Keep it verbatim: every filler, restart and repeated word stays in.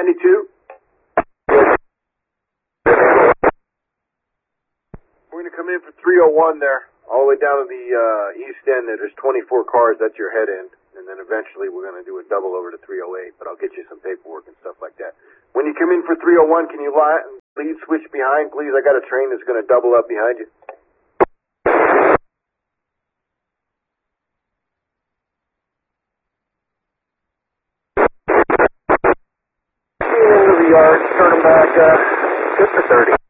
ninety-two. We're going to come in for three oh one there, all the way down to the uh, east end there. There's twenty-four cars. That's your head end. And then eventually we're going to do a double over to three oh eight, but I'll get you some paperwork and stuff like that. When you come in for three oh one, can you lie, lead switch behind, please? I got a train that's going to double up behind you. Into the yard, turn them back, uh, good for thirty.